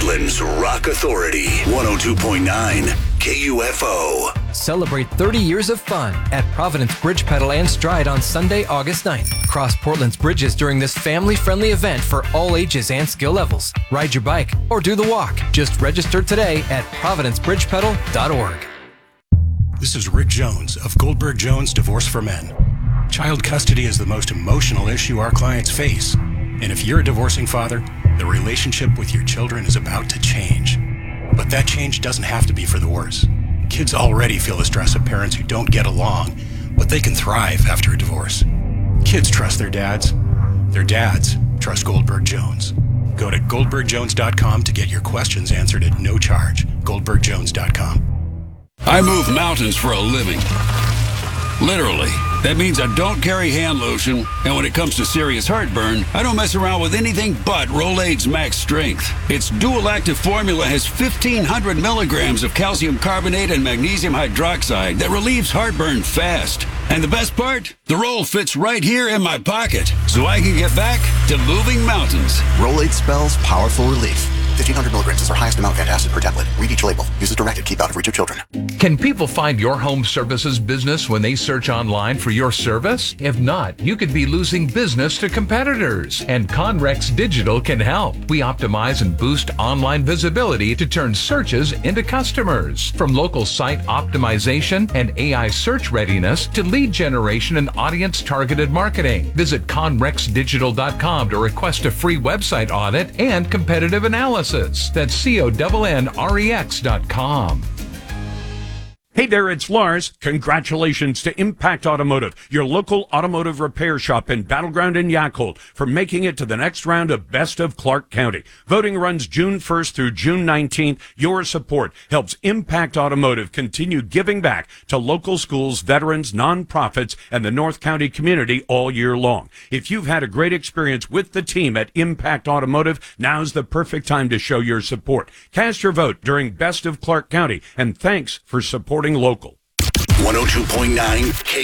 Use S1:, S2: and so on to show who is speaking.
S1: Portland's Rock Authority, 102.9 KUFO.
S2: Celebrate 30 years of fun at Providence Bridge Pedal and Stride on Sunday, August 9th. Cross Portland's bridges during this family-friendly event for all ages and skill levels. Ride your bike or do the walk. Just register today at providencebridgepedal.org.
S3: This is Rick Jones of Goldberg Jones Divorce for Men. Child custody is the most emotional issue our clients face. And if you're a divorcing father, the relationship with your children is about to change. But that change doesn't have to be for the worse. Kids already feel the stress of parents who don't get along, but they can thrive after a divorce. Kids trust their dads. Their dads trust Goldberg Jones. Go to goldbergjones.com to get your questions answered at no charge. goldbergjones.com.
S4: I move mountains for a living. Literally. That means I don't carry hand lotion, and when it comes to serious heartburn, I don't mess around with anything but Rolaids Max Strength. Its dual-active formula has 1,500 milligrams of calcium carbonate and magnesium hydroxide that relieves heartburn fast. And the best part? The roll fits right here in my pocket, so I can get back to moving mountains.
S5: Rolaids spells powerful relief. 1,500 milligrams is our highest amount of antacid per tablet. Read each label. Use as directed. Keep out of reach of children.
S6: Can people find your home services business when they search online for your service? If not, you could be losing business to competitors. And Conrex Digital can help. We optimize and boost online visibility to turn searches into customers. From local site optimization and AI search readiness to lead generation and audience-targeted marketing. Visit conrexdigital.com to request a free website audit and competitive analysis. That's CONNREX.com.
S7: Hey there, it's Lars. Congratulations to Impact Automotive, your local automotive repair shop in Battleground and Yacolt, for making it to the next round of Best of Clark County. Voting runs June 1st through June 19th. Your support helps Impact Automotive continue giving back to local schools, veterans, nonprofits, and the North County community all year long. If you've had a great experience with the team at Impact Automotive, now's the perfect time to show your support. Cast your vote during Best of Clark County, and thanks for supporting local.
S1: 102.9